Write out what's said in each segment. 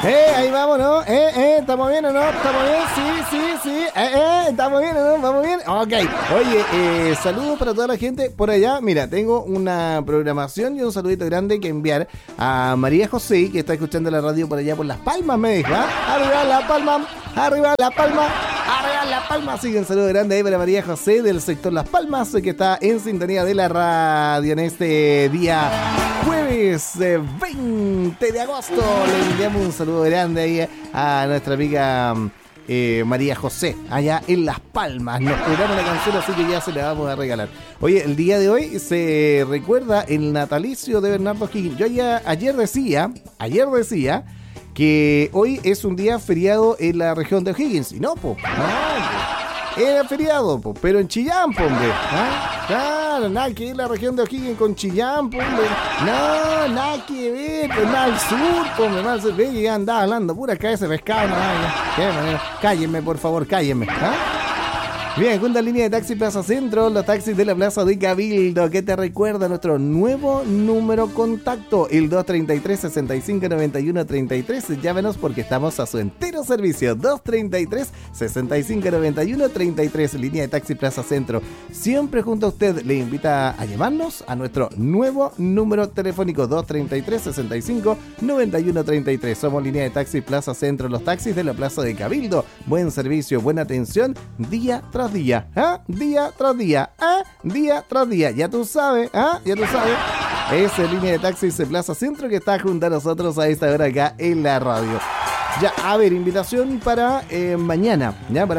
Ahí vamos, ¿no? ¿Estamos bien o no? ¿Estamos bien? Sí. ¿Estamos bien o no? ¿Vamos bien? Ok. Oye, saludos para toda la gente por allá. Mira, tengo una programación y un saludito grande que enviar a María José, que está escuchando la radio por allá por Las Palmas, me dijo. Arriba La Palma, arriba La Palma. Arriba La Palma, así que un saludo grande ahí para María José del sector Las Palmas, que está en sintonía de la radio en este día jueves 20 de agosto. Le enviamos un saludo grande ahí a nuestra amiga María José, allá en Las Palmas. Nos pidieron una canción, así que ya se la vamos a regalar. Oye, el día de hoy se recuerda el natalicio de Bernardo Higgins. Yo ayer decía que hoy es un día feriado en la región de O'Higgins. Y no, era feriado, pero en Chillán, hombre. Claro, nada que ver la región de O'Higgins con Chillán, hombre. No, nada que ver, pues más al sur, hombre, más al sur. Ve que andaba hablando pura cabeza de pescado, qué manera. Cállenme, por favor, cállenme. Bien, junto a línea de taxi Plaza Centro, los taxis de la Plaza de Cabildo, que te recuerda nuestro nuevo número contacto, el 233-6591-33. Llámenos porque estamos a su entero servicio. 233-6591-33, línea de taxi Plaza Centro. Siempre junto a usted le invita a llamarnos a nuestro nuevo número telefónico, 233-6591-33. Somos línea de taxi Plaza Centro, los taxis de la Plaza de Cabildo. Buen servicio, buena atención, día tras día, día tras día, día tras día. Ya tú sabes, Esa línea de taxis de Plaza Centro que está junto a nosotros a esta hora acá en la radio. Ya, a ver, invitación para mañana,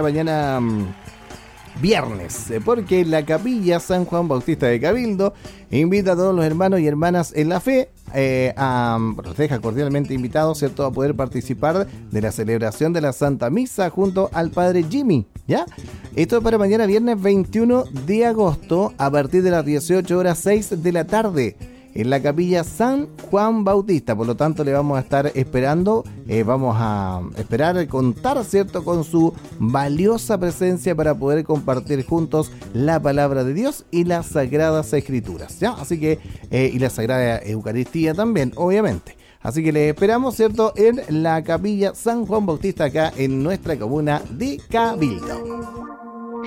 viernes, porque la Capilla San Juan Bautista de Cabildo invita a todos los hermanos y hermanas en la fe, los deja cordialmente invitados, ¿cierto?, a poder participar de la celebración de la Santa Misa junto al Padre Jimmy, ¿ya? Esto es para mañana viernes 21 de agosto a partir de las 18:06 de la tarde. En la Capilla San Juan Bautista, por lo tanto le vamos a estar esperando, vamos a esperar contar, ¿cierto?, con su valiosa presencia para poder compartir juntos la palabra de Dios y las Sagradas Escrituras, ¿ya? Así que, y la Sagrada Eucaristía también, obviamente. Así que les esperamos, ¿cierto?, en la Capilla San Juan Bautista acá en nuestra comuna de Cabildo.